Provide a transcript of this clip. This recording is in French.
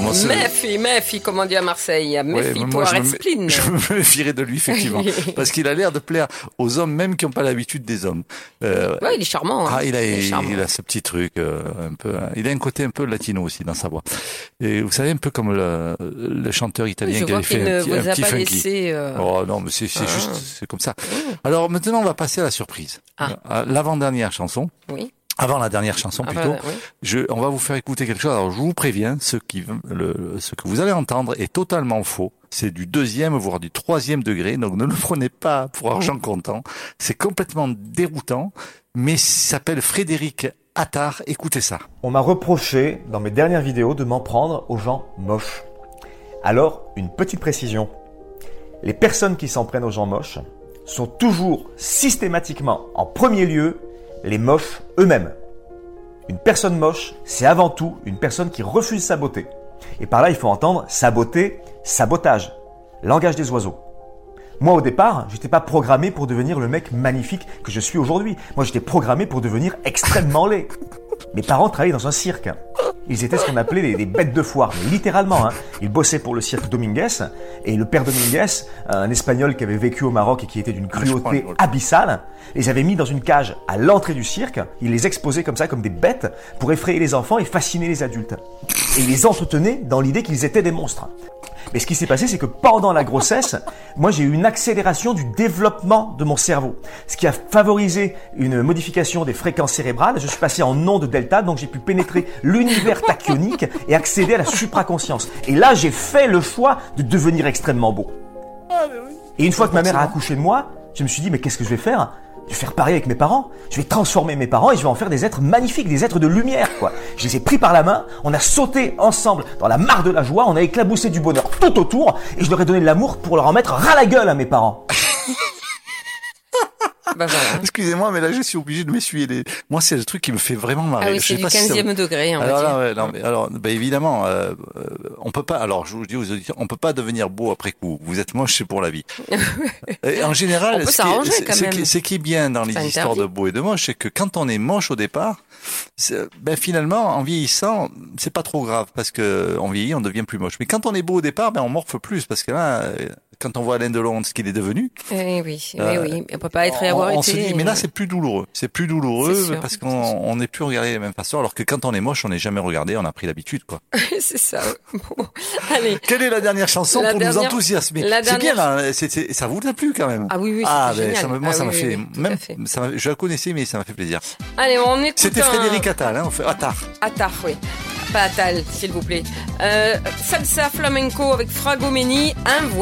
Méfie, comme on dit à Marseille. Méfie, pour arrêter spleen. Je me méfierais de lui, effectivement. Parce qu'il a l'air de plaire aux hommes, même qui n'ont pas l'habitude des hommes. Ouais, il est charmant. Hein. Il a ce petit truc, un peu, il a un côté un peu latino aussi dans sa voix. Et vous savez, un peu comme le chanteur italien qui avait fait un petit funky. Oh non, mais c'est juste, c'est comme ça. Alors maintenant, on va passer à la surprise. À l'avant-dernière chanson. Oui. Avant la dernière chanson plutôt, on va vous faire écouter quelque chose. Alors je vous préviens, ce que vous allez entendre est totalement faux. C'est du 2e voire du 3e degré, donc ne le prenez pas pour argent comptant. C'est complètement déroutant, mais ça s'appelle Frédéric Attard. Écoutez ça. On m'a reproché dans mes dernières vidéos de m'en prendre aux gens moches. Alors, une petite précision. Les personnes qui s'en prennent aux gens moches sont toujours systématiquement en premier lieu les moches eux-mêmes. Une personne moche, c'est avant tout une personne qui refuse sa beauté. Et par là, il faut entendre sa beauté, sabotage, langage des oiseaux. Moi, au départ, j'étais pas programmé pour devenir le mec magnifique que je suis aujourd'hui. Moi, j'étais programmé pour devenir extrêmement laid. Mes parents travaillaient dans un cirque. Ils étaient ce qu'on appelait des bêtes de foire, mais littéralement. Ils bossaient pour le cirque Dominguez, et le père Dominguez, un Espagnol qui avait vécu au Maroc et qui était d'une cruauté abyssale, les avait mis dans une cage à l'entrée du cirque. Il les exposait comme ça, comme des bêtes, pour effrayer les enfants et fasciner les adultes. Et il les entretenait dans l'idée qu'ils étaient des monstres. Mais ce qui s'est passé, c'est que pendant la grossesse, moi j'ai eu une accélération du développement de mon cerveau. Ce qui a favorisé une modification des fréquences cérébrales. Je suis passé en onde delta, donc j'ai pu pénétrer l'univers tachyonique et accéder à la supraconscience. Et là, j'ai fait le choix de devenir extrêmement beau. Et une fois que ma mère a accouché de moi, je me suis dit, mais qu'est-ce que je vais faire ? Je vais faire pareil avec mes parents. Je vais transformer mes parents et je vais en faire des êtres magnifiques, des êtres de lumière, quoi. Je les ai pris par la main, on a sauté ensemble dans la mare de la joie, on a éclaboussé du bonheur tout autour et je leur ai donné de l'amour pour leur en mettre ras la gueule à mes parents. Bah voilà. Excusez-moi, mais là, je suis obligé de m'essuyer les... Moi, c'est le truc qui me fait vraiment marrer. Ah oui, c'est du 15e degré, on va dire. Là, non, mais alors, évidemment, on peut pas, alors, je vous dis aux auditeurs, on peut pas devenir beau après coup. Vous êtes moche, c'est pour la vie. Et en général, on peut s'arranger quand même. Ce qui est bien dans les histoires de beau et de moche, c'est que quand on est moche au départ, finalement, en vieillissant, c'est pas trop grave parce que on vieillit, on devient plus moche. Mais quand on est beau au départ, on morfe plus parce que là, quand on voit Alain Delon, ce qu'il est devenu. Oui. On peut pas être et avoir on été. Se dit, mais là, c'est plus douloureux. C'est plus douloureux parce qu'on n'est plus regardé de la même façon. Alors que quand on est moche, on n'est jamais regardé. On a pris l'habitude, quoi. C'est ça. Bon, allez. Quelle est la dernière chanson pour nous enthousiasmer? C'est bien, là. Ça vous a plu, quand même. Ah oui, c'est génial. Moi, ça m'a fait, je la connaissais, mais ça m'a fait plaisir. Allez, on écoute. C'était Frédéric Attal, on fait Attard. Attard, oui. Pas Attal, s'il vous plaît. Salsa flamenco avec Fragomeni,